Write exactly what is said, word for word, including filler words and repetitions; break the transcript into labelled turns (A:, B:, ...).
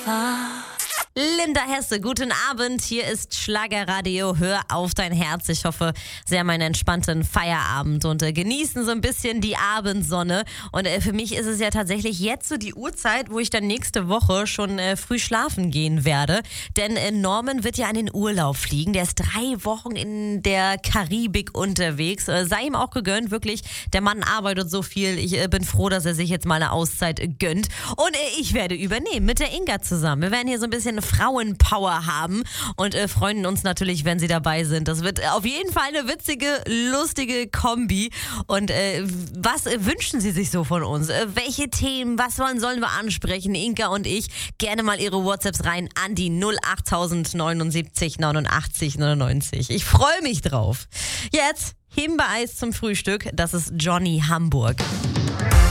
A: Linda Hesse, guten Abend. Hier ist Schlagerradio. Hör auf dein Herz. Ich hoffe, Sie haben einen entspannten Feierabend und äh, genießen so ein bisschen die Abendsonne. Und äh, für mich ist es ja tatsächlich jetzt so die Uhrzeit, wo ich dann nächste Woche schon äh, früh schlafen gehen werde. Denn äh, Norman wird ja in den Urlaub fliegen. Der ist drei Wochen in der Karibik unterwegs. Äh, sei ihm auch gegönnt, wirklich. Der Mann arbeitet so viel. Ich äh, bin froh, dass er sich jetzt mal eine Auszeit äh, gönnt. Und äh, ich werde übernehmen mit der Inga zusammen. Wir werden hier so ein bisschen Frauenpower haben und äh, freuen uns natürlich, wenn Sie dabei sind. Das wird auf jeden Fall eine witzige, lustige Kombi. Und äh, was äh, wünschen Sie sich so von uns? Äh, welche Themen, was wollen, sollen wir ansprechen? Inga und ich, gerne mal Ihre WhatsApps rein an die null acht neunundsiebzig neunundachtzig neunundneunzig. Ich freue mich drauf. Jetzt Himbeereis zum Frühstück. Das ist Johnny Hamburg.